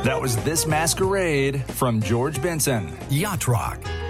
That was This Masquerade from George Benson. Yacht Rock